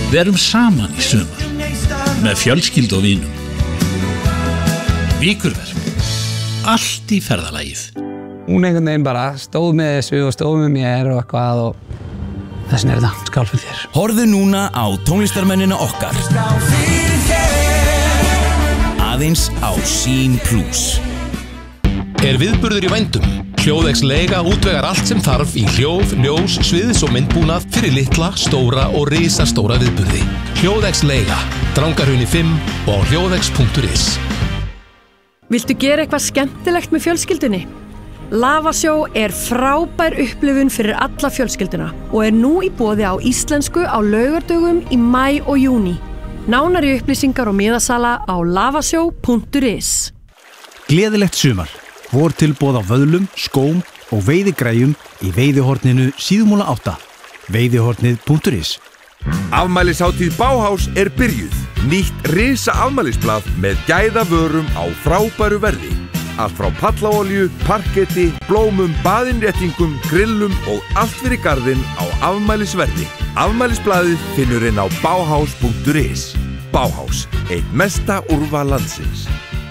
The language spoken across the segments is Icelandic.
Við erum saman í sumar, með fjölskyldu og vinum. Víkurverk, allt í ferðalagið. Hún einhvern veginn bara stóð með þessu og stóð með mér og eitthvað og þessin þetta, skál fyrir þér. Horfðu núna á tónlistarmennina okkar. Aðeins á Sýn Plus. Viðburður í vændum? Hljóðex Leiga útvegar allt sem þarf í hljóð, ljós, sviðs og myndbúnað fyrir litla, stóra og risastóra viðburði. Hljóðex Leiga, Drangarhrauni 5 og á hljóðex.is. Viltu gera eitthvað skemmtilegt með fjölskyldunni? Lavasjó frábær upplifun fyrir alla fjölskylduna og nú í boði á íslensku á laugardögum í maí og júní. Nánari upplýsingar og miðasala á lavasjó.is. Gleðilegt sumar. Vortilboð á vöðlum, skóm og veiðigræjum í veiðihorninu Síðumúla 8. Veiðihornið.is. Afmælishátíð Bauhaus byrjuð. Nýtt risa afmælisblað með gæðavörum á frábæru verði. Allt frá pallaolíu, parketti, blómum, baðinréttingum, grillum og allt fyrir garðinn á afmælisverði. Afmælisblaðið finnur inn á Bauhaus.is. Bauhaus, eitt mesta úrval landsins.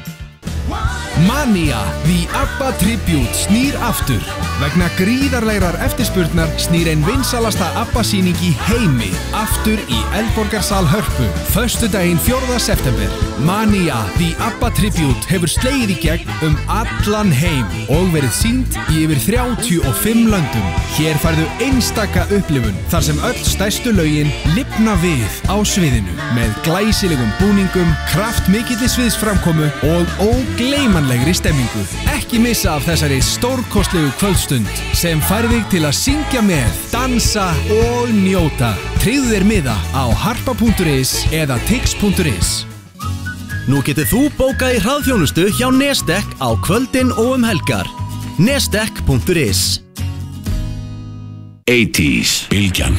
Mania, The ABBA Tribute snýr aftur. Vegna gríðarlegrar eftirspurnar snýr ein vinsalasta ABBA-sýning í heimi aftur í Eldborgarsal Hörpu, föstudaginn 4. september. Mania, The ABBA Tribute hefur slegið í gegn allan heim og verið sýnd í yfir 35 löndum. Hér færðu einstaka upplifun þar sem öll stærstu lögin lifna við á sviðinu með glæsilegum búningum, kraftmikilli sviðsframkomu og ógleymanlegri stemmingu. Ekki missa af þessari stórkostlegu kvöldstund sem fær þig til að syngja með, dansa og njóta. Tryggðu þér miða á harpa.is eða tix.is. Nú getur þú bókað í hraðþjónustu hjá Nestek á kvöldin og helgar. Nestek.is. 80s Bylgjan.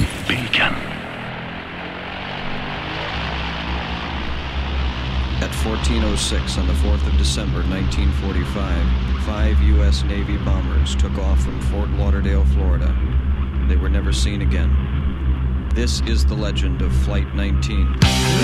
At 14:06 on the 4th of December 1945, 5 U.S. Navy bombers took off from Fort Lauderdale, Florida. They were never seen again. This is the legend of Flight 19.